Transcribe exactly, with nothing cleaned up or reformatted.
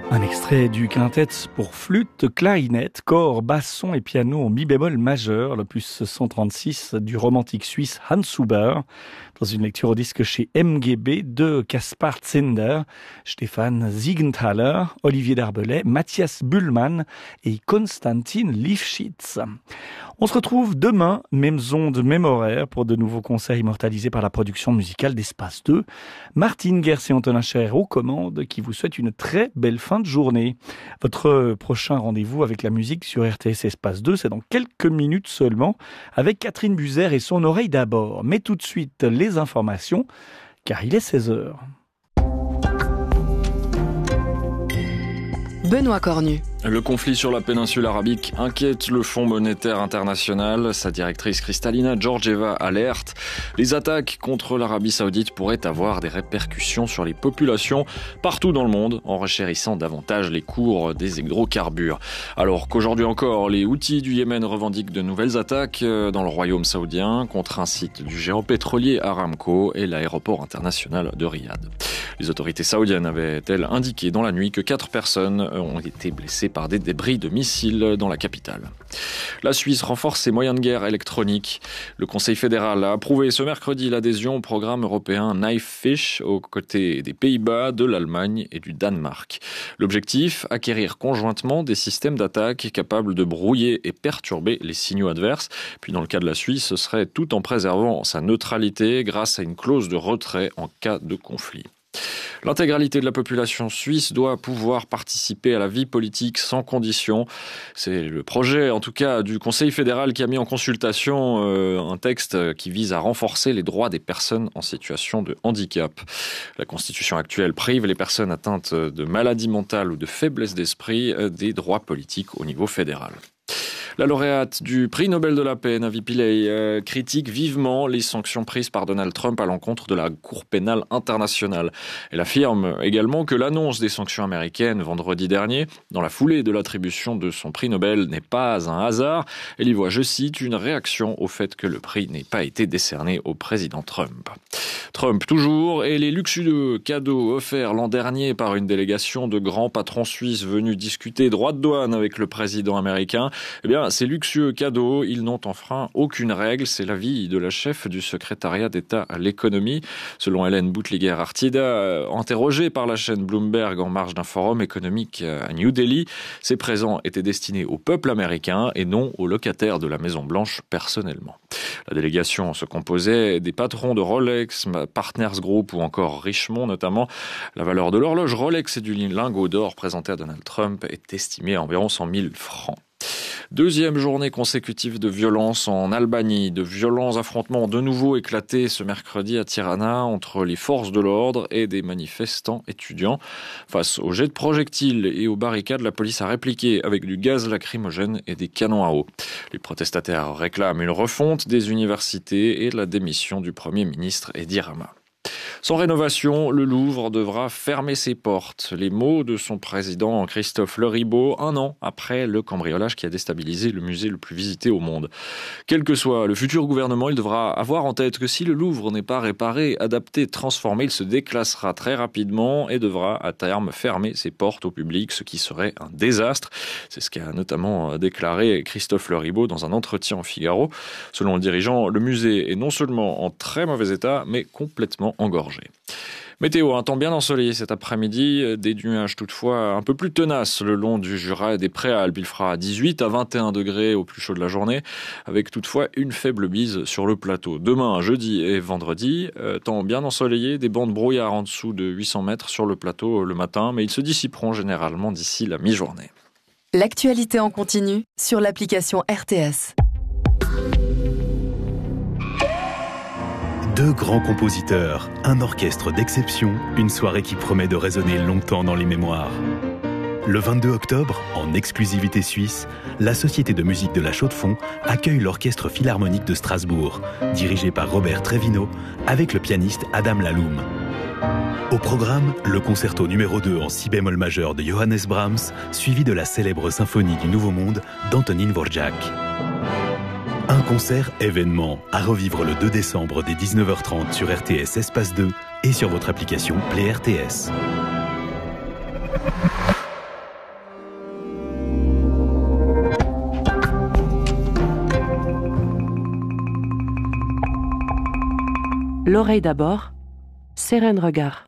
Un extrait du quintet pour flûte, clarinette, cor, basson et piano en mi bémol majeur, l'opus cent trente-six du romantique suisse Hans Huber, dans une lecture au disque chez M G B de Kaspar Zinder, Stéphane Siegenthaler, Olivier Darbelay, Matthias Bullmann et Konstantin Lifshitz. On se retrouve demain, mêmes ondes, même horaire, pour de nouveaux concerts immortalisés par la production musicale d'Espace deux. Martine Gers et Antonin Cher aux commandes qui vous souhaitent une très belle fin de journée. Votre prochain rendez-vous avec la musique sur R T S Espace deux, c'est dans quelques minutes seulement, avec Catherine Buzer et son oreille d'abord. Mais tout de suite, les informations, car il est seize heures. Benoît Cornu. Le conflit sur la péninsule arabique inquiète le Fonds monétaire international. Sa directrice Kristalina Georgieva alerte. Les attaques contre l'Arabie saoudite pourraient avoir des répercussions sur les populations partout dans le monde en renchérissant davantage les cours des hydrocarbures. Alors qu'aujourd'hui encore, les Houthis du Yémen revendiquent de nouvelles attaques dans le royaume saoudien contre un site du géant pétrolier Aramco et l'aéroport international de Riyad. Les autorités saoudiennes avaient-elles indiqué dans la nuit que quatre personnes ont été blessées par des débris de missiles dans la capitale. La Suisse renforce ses moyens de guerre électroniques. Le Conseil fédéral a approuvé ce mercredi l'adhésion au programme européen Knifefish aux côtés des Pays-Bas, de l'Allemagne et du Danemark. L'objectif, acquérir conjointement des systèmes d'attaque capables de brouiller et perturber les signaux adverses. Puis dans le cas de la Suisse, ce serait tout en préservant sa neutralité grâce à une clause de retrait en cas de conflit. L'intégralité de la population suisse doit pouvoir participer à la vie politique sans condition. C'est le projet, en tout cas, du Conseil fédéral qui a mis en consultation euh, un texte qui vise à renforcer les droits des personnes en situation de handicap. La Constitution actuelle prive les personnes atteintes de maladies mentales ou de faiblesse d'esprit euh, des droits politiques au niveau fédéral. La lauréate du prix Nobel de la paix, Navi Pillay, euh, critique vivement les sanctions prises par Donald Trump à l'encontre de la Cour pénale internationale. Elle affirme également que l'annonce des sanctions américaines vendredi dernier, dans la foulée de l'attribution de son prix Nobel, n'est pas un hasard. Elle y voit, je cite, une réaction au fait que le prix n'ait pas été décerné au président Trump. Trump toujours, et les luxueux cadeaux offerts l'an dernier par une délégation de grands patrons suisses venus discuter droits de douane avec le président américain, eh bien, ces luxueux cadeaux, ils n'ont enfreint aucune règle. C'est l'avis de la chef du secrétariat d'État à l'économie. Selon Hélène Boutliger-Artida, interrogée par la chaîne Bloomberg en marge d'un forum économique à New Delhi, ces présents étaient destinés au peuple américain et non aux locataires de la Maison-Blanche personnellement. La délégation se composait des patrons de Rolex, Partners Group ou encore Richemont notamment. La valeur de l'horloge Rolex et du lingot d'or présenté à Donald Trump est estimée à environ cent mille francs. Deuxième journée consécutive de violence en Albanie. De violents affrontements ont de nouveau éclaté ce mercredi à Tirana entre les forces de l'ordre et des manifestants étudiants. Face aux jets de projectiles et aux barricades, la police a répliqué avec du gaz lacrymogène et des canons à eau. Les protestataires réclament une refonte des universités et la démission du Premier ministre Edi Rama. Sans rénovation, le Louvre devra fermer ses portes. Les mots de son président Christophe Leribaud, un an après le cambriolage qui a déstabilisé le musée le plus visité au monde. Quel que soit le futur gouvernement, il devra avoir en tête que si le Louvre n'est pas réparé, adapté, transformé, il se déclassera très rapidement et devra à terme fermer ses portes au public, ce qui serait un désastre. C'est ce qu'a notamment déclaré Christophe Leribaud dans un entretien au Figaro. Selon le dirigeant, le musée est non seulement en très mauvais état, mais complètement engorgé. Météo, un temps bien ensoleillé cet après-midi, des nuages toutefois un peu plus tenaces le long du Jura et des Préalpes. Il fera dix-huit à vingt et un degrés au plus chaud de la journée, avec toutefois une faible bise sur le plateau. Demain, jeudi et vendredi, euh, temps bien ensoleillé, des bancs de brouillard en dessous de huit cents mètres sur le plateau le matin, mais ils se dissiperont généralement d'ici la mi-journée. L'actualité en continu sur l'application R T S. Deux grands compositeurs, un orchestre d'exception, une soirée qui promet de résonner longtemps dans les mémoires. Le vingt-deux octobre, en exclusivité suisse, la Société de musique de la Chaux-de-Fonds accueille l'Orchestre Philharmonique de Strasbourg, dirigé par Robert Trevino, avec le pianiste Adam Laloum. Au programme, le concerto numéro deux en si bémol majeur de Johannes Brahms, suivi de la célèbre symphonie du Nouveau Monde d'Antonín Dvořák. Un concert événement à revivre le deux décembre dès dix-neuf heures trente sur R T S Espace deux et sur votre application Play R T S. L'oreille d'abord, Seren Regard.